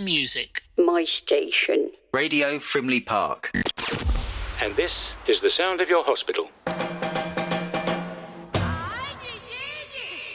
music. My station. Radio Frimley Park. And this is the sound of your hospital.